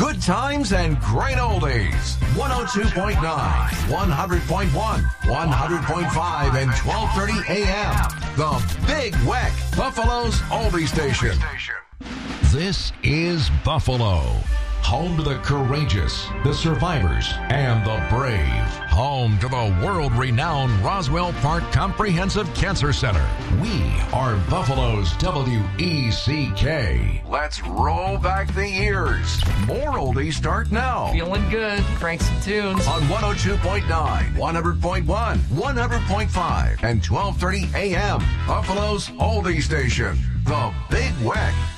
Good times and great oldies. 102.9, 100.1, 100.5, and 12:30 a.m. The Big Weck, Buffalo's oldie station. This is Buffalo, home to the courageous, the survivors, and the brave. Home to the world-renowned Roswell Park Comprehensive Cancer Center. We are Buffalo's WECK. Let's roll back the years. More oldies start now. Feeling good. Crank some tunes. On 102.9, 100.1, 100.5, and 12:30 a.m. Buffalo's oldie station. The Big Weck.